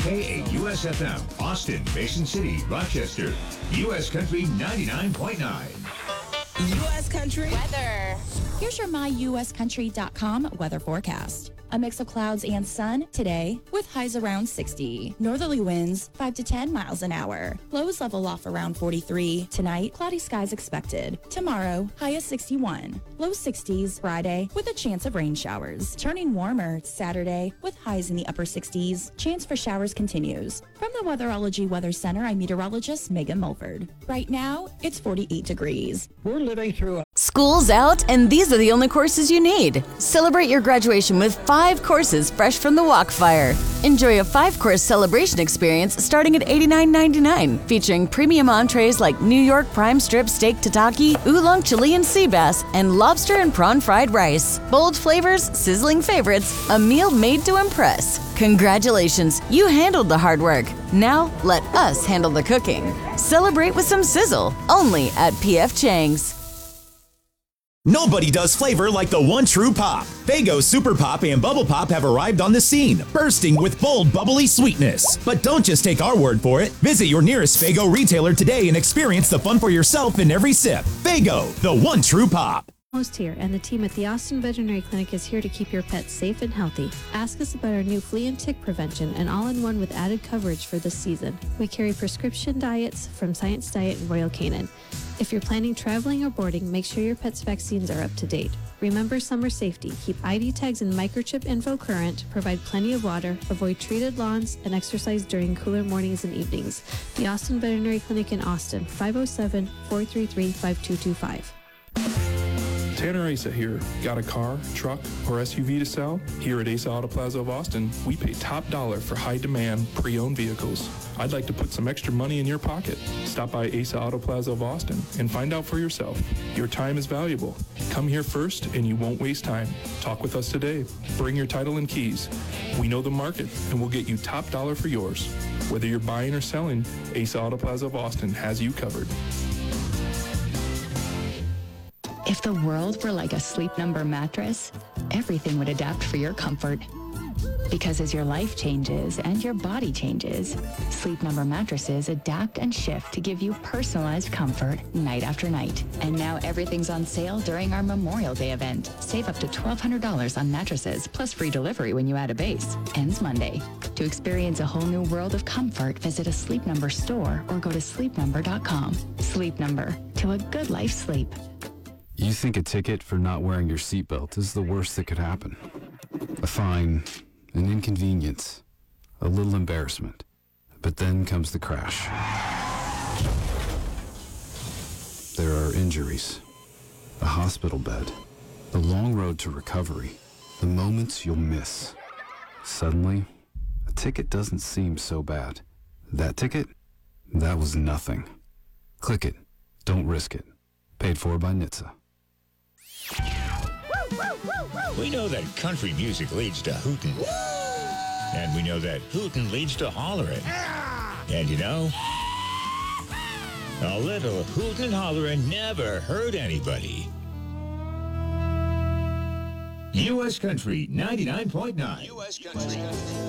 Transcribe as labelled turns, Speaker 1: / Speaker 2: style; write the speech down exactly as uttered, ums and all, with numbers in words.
Speaker 1: K A U S F M, Austin, Mason City, Rochester. U S Country ninety-nine point nine.
Speaker 2: U S Country
Speaker 3: weather. Here's your my U S country dot com weather forecast. A mix of clouds and sun today with highs around sixty. Northerly winds five to ten miles an hour. Lows level off around forty-three. Tonight, cloudy skies expected. Tomorrow, high is sixty-one. Low sixties Friday with a chance of rain showers. Turning warmer Saturday with highs in the upper sixties. Chance for showers continues. From the Weatherology Weather Center, I'm meteorologist Megan Mulford. Right now, it's forty-eight degrees.
Speaker 4: We're living through a
Speaker 5: School's out, and these are the only courses you need. Celebrate your graduation with five courses fresh from the Walkfire. Enjoy a five-course celebration experience starting at eighty-nine ninety-nine, featuring premium entrees like New York prime strip steak tataki, oolong Chilean sea bass, and lobster and prawn fried rice. Bold flavors, sizzling favorites, a meal made to impress. Congratulations, you handled the hard work. Now, let us handle the cooking. Celebrate with some sizzle, only at P F Chang's.
Speaker 6: Nobody does flavor like the one true pop. Faygo Super Pop and Bubble Pop have arrived on the scene, bursting with bold, bubbly sweetness. But don't just take our word for it. Visit your nearest Faygo retailer today and experience the fun for yourself in every sip. Faygo, the one true pop.
Speaker 7: Host here, and the team at the Austin Veterinary Clinic is here to keep your pets safe and healthy. Ask us about our new flea and tick prevention, and all-in-one with added coverage for this season. We carry prescription diets from Science Diet and Royal Canin. If you're planning traveling or boarding, make sure your pet's vaccines are up to date. Remember summer safety. Keep I D tags and microchip info current, provide plenty of water, avoid treated lawns, and exercise during cooler mornings and evenings. The Austin Veterinary Clinic in Austin, five oh seven, four three three, five two two five.
Speaker 8: Tanner Asa here. Got a car, truck, or S U V to sell? Here at Asa Auto Plaza of Austin, we pay top dollar for high-demand, pre-owned vehicles. I'd like to put some extra money in your pocket. Stop by Asa Auto Plaza of Austin and find out for yourself. Your time is valuable. Come here first and you won't waste time. Talk with us today. Bring your title and keys. We know the market and we'll get you top dollar for yours. Whether you're buying or selling, Asa Auto Plaza of Austin has you covered.
Speaker 9: If the world were like a Sleep Number mattress, everything would adapt for your comfort. Because as your life changes and your body changes, Sleep Number mattresses adapt and shift to give you personalized comfort night after night. And now everything's on sale during our Memorial Day event. Save up to twelve hundred dollars on mattresses, plus free delivery when you add a base. Ends Monday. To experience a whole new world of comfort, visit a Sleep Number store or go to sleep number dot com. Sleep Number, to a good life sleep.
Speaker 10: You think a ticket for not wearing your seatbelt is the worst that could happen. A fine, an inconvenience, a little embarrassment. But then comes the crash. There are injuries, a hospital bed, the long road to recovery, the moments you'll miss. Suddenly, a ticket doesn't seem so bad. That ticket? That was nothing. Click it. Don't risk it. Paid for by N H T S A.
Speaker 1: We know that country music leads to hootin'. And we know that hootin' leads to hollerin'. And you know, a little hootin' and hollerin' never hurt anybody. U S Country ninety-nine point nine. U S Country.